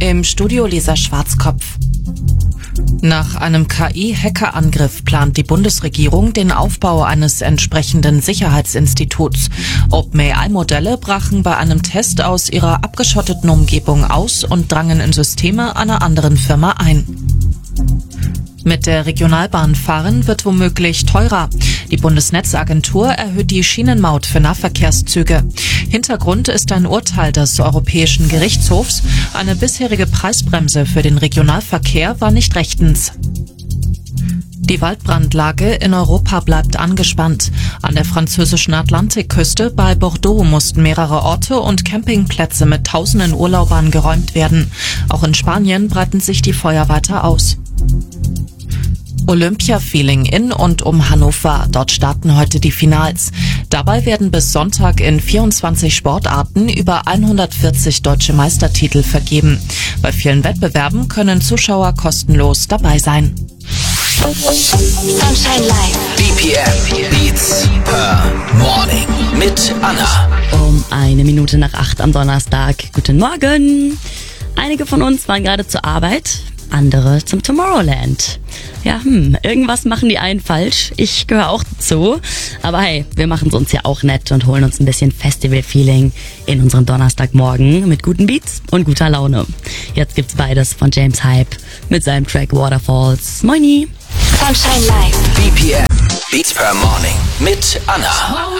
Im Studio Lisa Schwarzkopf. Nach einem KI-Hackerangriff plant die Bundesregierung den Aufbau eines entsprechenden Sicherheitsinstituts. OpenAI-Modelle brachen bei einem Test aus ihrer abgeschotteten Umgebung aus und drangen in Systeme einer anderen Firma ein. Mit der Regionalbahn fahren wird womöglich teurer. Die Bundesnetzagentur erhöht die Schienenmaut für Nahverkehrszüge. Hintergrund ist ein Urteil des Europäischen Gerichtshofs. Eine bisherige Preisbremse für den Regionalverkehr war nicht rechtens. Die Waldbrandlage in Europa bleibt angespannt. An der französischen Atlantikküste bei Bordeaux mussten mehrere Orte und Campingplätze mit tausenden Urlaubern geräumt werden. Auch in Spanien breiten sich die Feuer weiter aus. Olympia-Feeling in und um Hannover. Dort starten heute die Finals. Dabei werden bis Sonntag in 24 Sportarten über 140 deutsche Meistertitel vergeben. Bei vielen Wettbewerben können Zuschauer kostenlos dabei sein. Sunshine Live. BPM Beats per Morning mit Anna. Um 1:01 am Donnerstag. Guten Morgen. Einige von uns waren gerade zur Arbeit, andere zum Tomorrowland. Ja, irgendwas machen die einen falsch. Ich gehöre auch dazu. Aber hey, wir machen es uns ja auch nett und holen uns ein bisschen Festival-Feeling in unserem Donnerstagmorgen mit guten Beats und guter Laune. Jetzt gibt's beides von James Hype mit seinem Track Waterfalls. Moini! Sunshine Live. BPM Beats per Morning mit Anna.